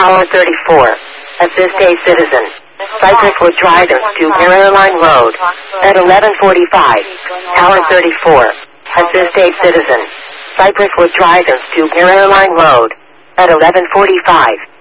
Tower 34. Assist a citizen. Cypress Wood Drive to Airline Road at 11:45. Tower 34. Assist a citizen. Cypress Wood Drive to Airline Road at 11:45.